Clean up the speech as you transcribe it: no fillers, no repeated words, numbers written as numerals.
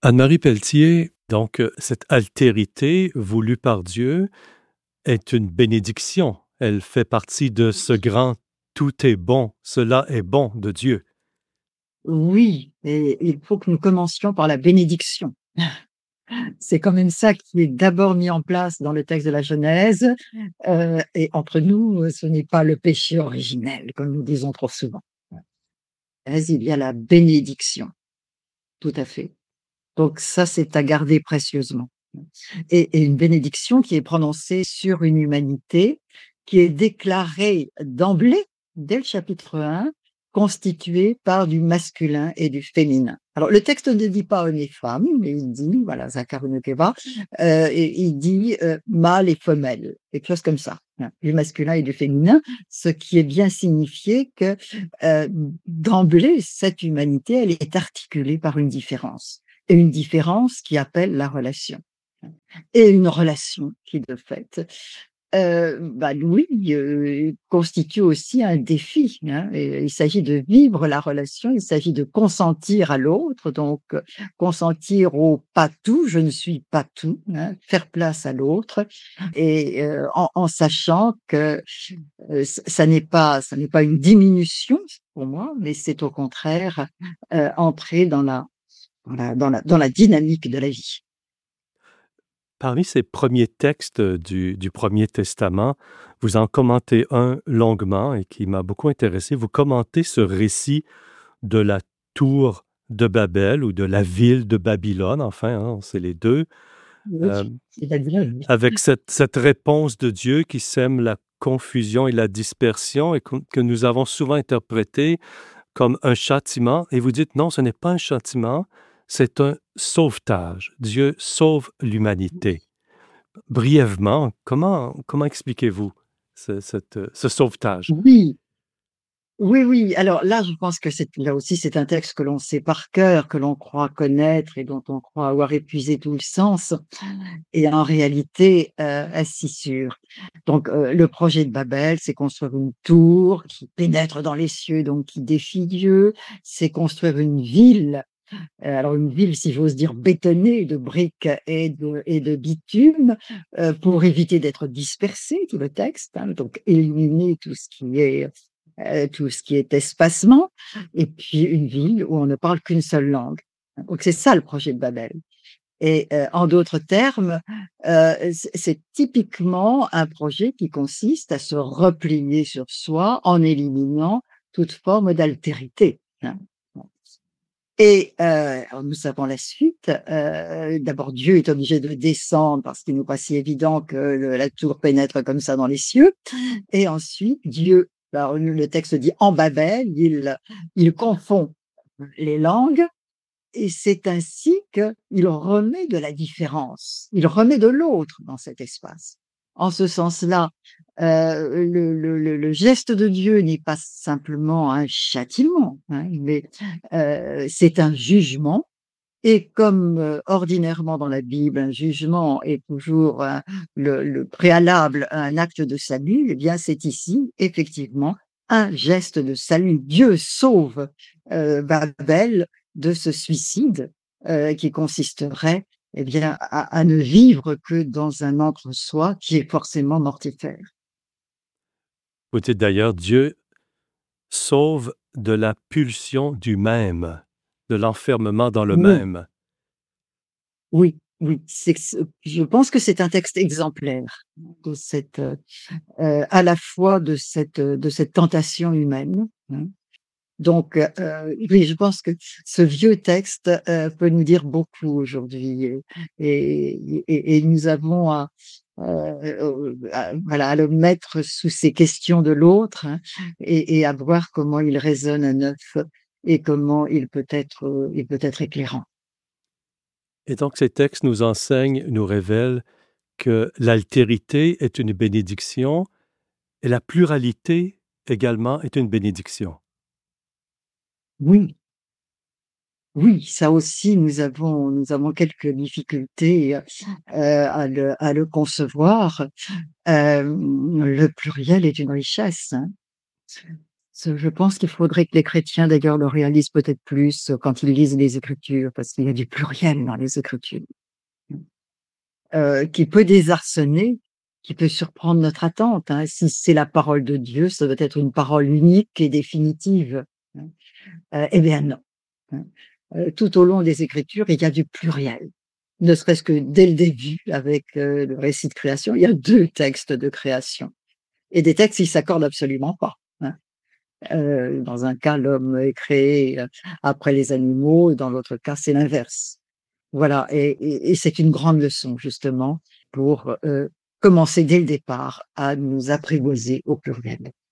Anne-Marie Pelletier, donc cette altérité voulue par Dieu est une bénédiction. Elle fait partie de ce grand tout est bon, cela est bon de Dieu. Oui, et il faut que nous commencions par la bénédiction. C'est quand même ça qui est d'abord mis en place dans le texte de la Genèse. Et entre nous, ce n'est pas le péché originel, comme nous disons trop souvent. Mais il y a la bénédiction, tout à fait. Donc ça, c'est à garder précieusement. Et une bénédiction qui est prononcée sur une humanité qui est déclarée d'emblée, dès le chapitre 1, constituée par du masculin et du féminin. Alors, le texte ne dit pas homme et femme, mais il dit, voilà, Zakarunukeva, et il dit mâle et femelle, quelque chose comme ça, hein, du masculin et du féminin, ce qui est bien signifié que d'emblée, cette humanité, elle est articulée par une différence, et une différence qui appelle la relation. Et une relation qui, de fait, oui, constitue aussi un défi, hein. Et il s'agit de vivre la relation, il s'agit de consentir à l'autre, donc consentir au pas tout, je ne suis pas tout, hein, faire place à l'autre, et en sachant que ça n'est pas une diminution pour moi, mais c'est au contraire entrer dans la dynamique de la vie. Parmi ces premiers textes du Premier Testament, vous en commentez un longuement et qui m'a beaucoup intéressé. Vous commentez ce récit de la tour de Babel ou de la ville de Babylone, enfin, hein, c'est les deux, Oui, c'est la vie. avec cette réponse de Dieu qui sème la confusion et la dispersion et que nous avons souvent interprété comme un châtiment. Et vous dites non, ce n'est pas un châtiment, c'est un sauvetage. Dieu sauve l'humanité. Brièvement, comment expliquez-vous ce sauvetage? Oui, oui. Alors là, je pense que là aussi, c'est un texte que l'on sait par cœur, que l'on croit connaître et dont on croit avoir épuisé tout le sens. Et en réalité, si sûr. Donc, le projet de Babel, c'est construire une tour qui pénètre dans les cieux, donc qui défie Dieu. C'est construire une ville. Alors une ville, si j'ose dire, bétonnée de briques et de bitume, pour éviter d'être dispersé, tout le texte, hein, donc éliminer tout ce qui est espacement, et puis une ville où on ne parle qu'une seule langue. Donc c'est ça le projet de Babel. Et en d'autres termes, c'est typiquement un projet qui consiste à se replier sur soi en éliminant toute forme d'altérité, hein. Et alors nous savons la suite. D'abord, Dieu est obligé de descendre parce qu'il n'est pas si évident que la tour pénètre comme ça dans les cieux. Et ensuite, Dieu, alors le texte dit en Babel, il confond les langues, et c'est ainsi qu'il remet de la différence, il remet de l'autre dans cet espace. En ce sens-là, le geste de Dieu n'est pas simplement un châtiment, hein, mais c'est un jugement. Et comme ordinairement dans la Bible, un jugement est toujours le préalable à un acte de salut, eh bien c'est ici effectivement un geste de salut. Dieu sauve Babel de ce suicide qui consisterait eh bien à ne vivre que dans un entre-soi qui est forcément mortifère. Vous dites d'ailleurs, Dieu sauve de la pulsion du même, de l'enfermement dans le Oui, même. oui, oui. Je pense que c'est un texte exemplaire de à la fois de cette tentation humaine, hein. Donc, oui, je pense que ce vieux texte peut nous dire beaucoup aujourd'hui, et nous avons voilà, à le mettre sous ces questions de l'autre, hein, et à voir comment il résonne à neuf et comment il peut être éclairant. Et donc ces textes nous enseignent, nous révèlent que l'altérité est une bénédiction et la pluralité également est une bénédiction. Oui. Oui, ça aussi, nous avons quelques difficultés à le concevoir. Le pluriel est une richesse, hein. Je pense qu'il faudrait que les chrétiens, d'ailleurs, le réalisent peut-être plus, quand ils lisent les Écritures, parce qu'il y a du pluriel dans les Écritures, qui peut désarçonner, qui peut surprendre notre attente, hein. Si c'est la parole de Dieu, ça doit être une parole unique et définitive, hein. Eh bien non, hein. Tout au long des Écritures, il y a du pluriel. Ne serait-ce que dès le début, avec, le récit de création, il y a 2 textes de création et des textes qui s'accordent absolument pas, hein. Dans un cas, l'homme est créé, après les animaux, et dans l'autre cas, c'est l'inverse. Voilà, et c'est une grande leçon justement pour, commencer dès le départ à nous apprivoiser au pluriel.